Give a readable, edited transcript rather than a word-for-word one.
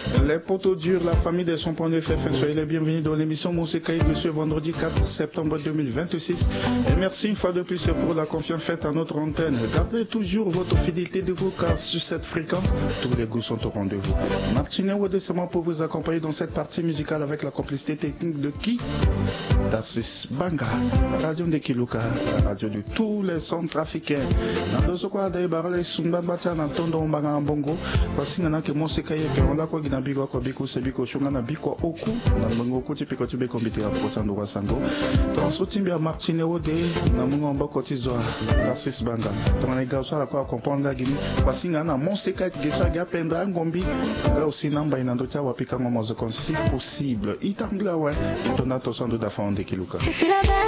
Les poteaux durs, la famille des sons.fr, soyez les bienvenus dans l'émission Monsekaï de ce vendredi 4 septembre 2026. Et merci une fois de plus pour la confiance faite à notre antenne. Gardez toujours votre fidélité de vous car sur cette fréquence, tous les goûts sont au rendez-vous. Martinet Wadesama pour vous accompagner dans cette partie musicale avec la complicité technique de qui? Tarsis Banga, radio de Kiluka, la radio de tous les centres africains. Nandosokwa Daibarale Sumbambata Nantondo Mbanga Mbongo, Pasingana ke Monsekaï ke on l'a quoi Ginabigwa kwa Biko Sebiko Shungana Biko Oku, Nangongo Kuti Piko Tube Kombite à Potando Wasango. Transotimbia Martinet Wode, Namungo Mbokotizwa, Tarsis Banga. Ton égard soit à quoi comprendre la Guinée, Pasingana Monsekaï Gesha Gapendra Ngombi, là aussi Namba Inandotia Wapika Ngomozokon si possible. Itangla ouais, Donato Sando Dafan de Kiluka.